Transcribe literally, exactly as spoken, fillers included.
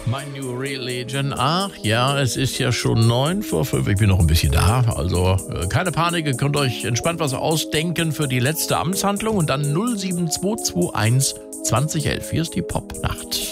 My New Religion. Ach ja, es ist ja schon neun vor fünf. Ich bin noch ein bisschen da. Also äh, keine Panik, ihr könnt euch entspannt was ausdenken für die letzte Amtshandlung und dann null sieben zwei zwei eins zwanzig elf. Hier ist die Popnacht.